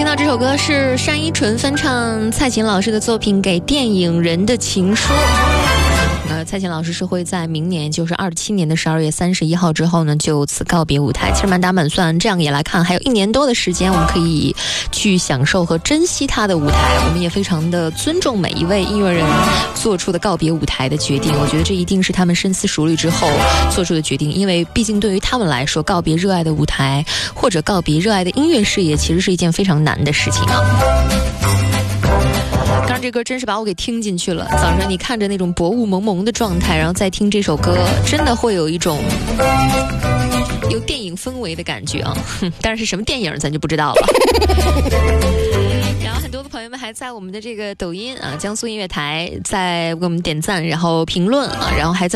到这首歌是单依纯翻唱蔡琴老师的作品《给电影人的情书》。蔡琴老师是会在明年，就是27年的12月31号之后呢，就此告别舞台。其实满打满算这样也来看，还有1年多的时间，我们可以去享受和珍惜他的舞台。我们也非常的尊重每一位音乐人做出的告别舞台的决定。我觉得这一定是他们深思熟虑之后做出的决定，因为毕竟对于他们来说，告别热爱的舞台或者告别热爱的音乐事业，其实是一件非常难的事情啊。刚刚这歌真是把我给听进去了。早上你看着那种薄雾蒙蒙的状态，然后再听这首歌，真的会有一种有电影氛围的感觉啊。但是什么电影咱就不知道了。然后很多的朋友们还在我们的这个抖音啊，江苏音乐台在给我们点赞，然后评论啊，然后还在